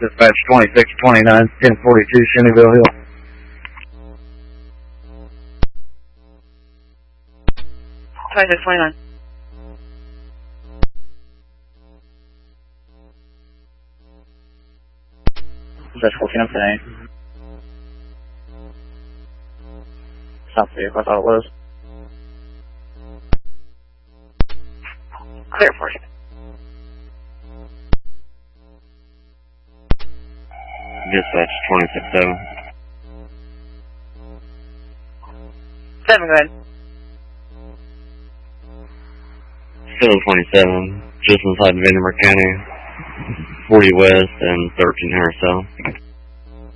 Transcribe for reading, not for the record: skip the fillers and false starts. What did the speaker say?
Dispatch 2629, 1042 Shenandoah Hill. Dispatch 14, Stop vehicle, I thought it was. Clear for you. Dispatch 26-7. 7, go ahead. 727, just inside Vanderbilt County, 40 West and 1300 South.